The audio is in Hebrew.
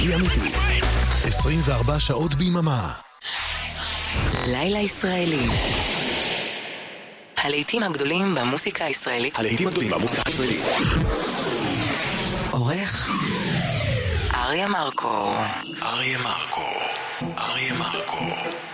היא אמיתית. 24 שעות ביממה. לילה ישראלי. הלהיטים הגדולים במוסיקה הישראלית. עורך אריה מרקו.